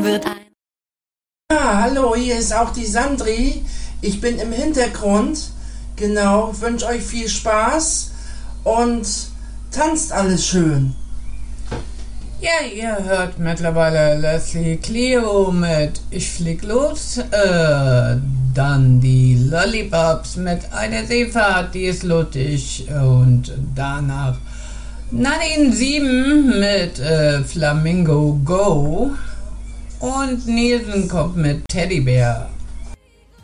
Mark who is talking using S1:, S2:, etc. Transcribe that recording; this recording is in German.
S1: wird ein.
S2: Ja, hallo, hier ist auch die Sandri. Ich bin im Hintergrund. Genau, wünsche euch viel Spaß und tanzt alles schön.
S3: Ja, ihr hört mittlerweile Leslie Clio mit Ich flieg los. Dann die Lollipops mit Eine Seefahrt, die ist luttig. Und danach Nadine 7 mit Flamingo Go. Und Nielsen kommt mit Teddybär.